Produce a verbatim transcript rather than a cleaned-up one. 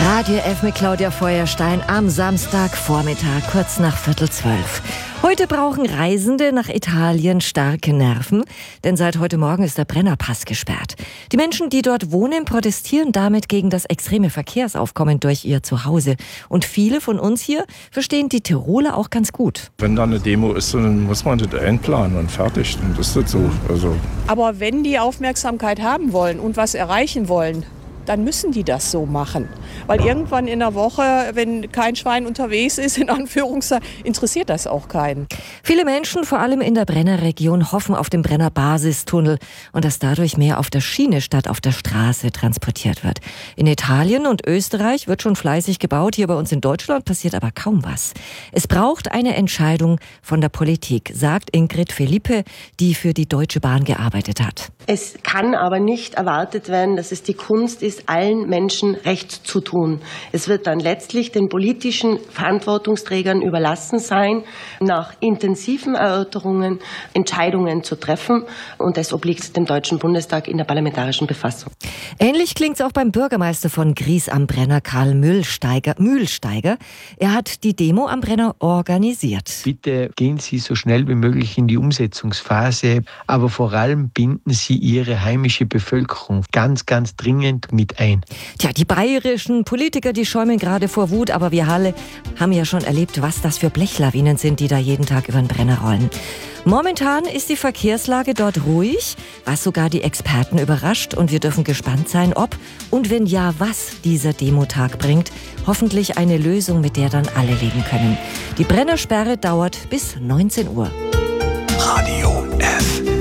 Radio elf mit Claudia Feuerstein am Samstagvormittag, kurz nach Viertel zwölf. Heute brauchen Reisende nach Italien starke Nerven, denn seit heute Morgen ist der Brennerpass gesperrt. Die Menschen, die dort wohnen, protestieren damit gegen das extreme Verkehrsaufkommen durch ihr Zuhause. Und viele von uns hier verstehen die Tiroler auch ganz gut. Wenn da eine Demo ist, dann muss man das einplanen und fertig. Und das ist das so. Also. Aber wenn die Aufmerksamkeit haben wollen und was erreichen wollen, dann müssen die das so machen. Weil irgendwann in der Woche, wenn kein Schwein unterwegs ist, in Anführungszeichen, interessiert das auch keinen. Viele Menschen, vor allem in der Brennerregion, hoffen auf den Brenner-Basistunnel und dass dadurch mehr auf der Schiene statt auf der Straße transportiert wird. In Italien und Österreich wird schon fleißig gebaut. Hier bei uns in Deutschland passiert aber kaum was. Es braucht eine Entscheidung von der Politik, sagt Ingrid Felipe, die für die Deutsche Bahn gearbeitet hat. Es kann aber nicht erwartet werden, dass es die Kunst ist, allen Menschen Recht zu tun. Es wird dann letztlich den politischen Verantwortungsträgern überlassen sein, nach intensiven Erörterungen Entscheidungen zu treffen. Und es obliegt dem Deutschen Bundestag in der parlamentarischen Befassung. Ähnlich klingt es auch beim Bürgermeister von Gries am Brenner, Karl Mühlsteiger. Mühlsteiger. Er hat die Demo am Brenner organisiert. Bitte gehen Sie so schnell wie möglich in die Umsetzungsphase, aber vor allem binden Sie Ihre heimische Bevölkerung ganz, ganz dringend mit ein. Tja, die bayerischen Politiker, die schäumen gerade vor Wut, aber wir alle haben ja schon erlebt, was das für Blechlawinen sind, die da jeden Tag über den Brenner rollen. Momentan ist die Verkehrslage dort ruhig, was sogar die Experten überrascht, und wir dürfen gespannt sein, ob und wenn ja, was dieser Demotag bringt. Hoffentlich eine Lösung, mit der dann alle leben können. Die Brennersperre dauert bis neunzehn Uhr. Radio F.